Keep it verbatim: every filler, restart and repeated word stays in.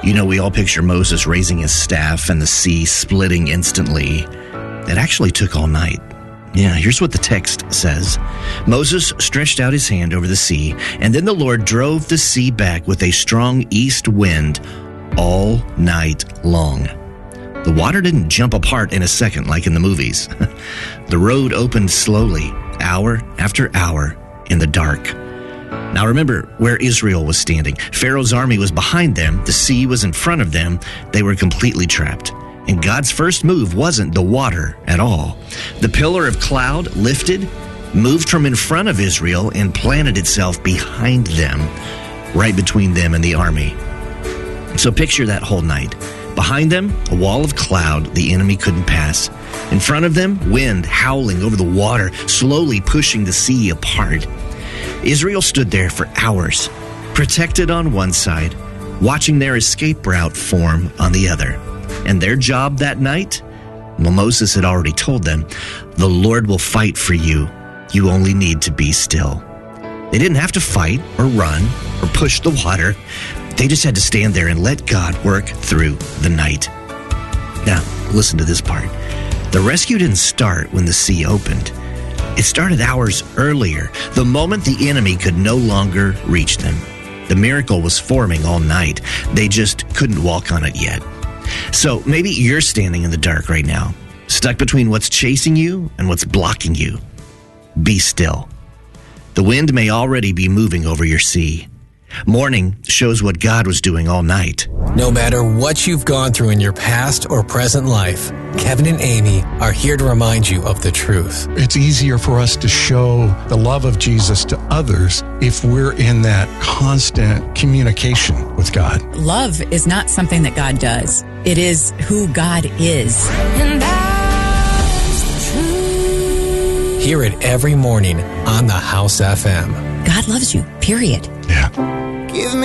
You know, we all picture Moses raising his staff and the sea splitting instantly. It actually took all night. Yeah, here's what the text says. Moses stretched out his hand over the sea, and then the Lord drove the sea back with a strong east wind all night long. The water didn't jump apart in a second like in the movies. The road opened slowly, hour after hour, in the dark. Now remember where Israel was standing. Pharaoh's army was behind them. The sea was in front of them. They were completely trapped. And God's first move wasn't the water at all. The pillar of cloud lifted, moved from in front of Israel, and planted itself behind them, right between them and the army. So picture that whole night. Behind them, a wall of cloud the enemy couldn't pass. In front of them, wind howling over the water, slowly pushing the sea apart. Israel stood there for hours, protected on one side, watching their escape route form on the other. And their job that night? Well, Moses had already told them, the Lord will fight for you. You only need to be still. They didn't have to fight or run or push the water. They just had to stand there and let God work through the night. Now, listen to this part. The rescue didn't start when the sea opened. It started hours earlier, the moment the enemy could no longer reach them. The miracle was forming all night. They just couldn't walk on it yet. So maybe you're standing in the dark right now, stuck between what's chasing you and what's blocking you. Be still. The wind may already be moving over your sea. Morning shows what God was doing all night. No matter what you've gone through in your past or present life, Kevin and Amy are here to remind you of the truth. It's easier for us to show the love of Jesus to others if we're in that constant communication with God. Love is not something that God does. It is who God is. And that's the truth. Hear it every morning on the House F M. God loves you, period. Yeah. Give me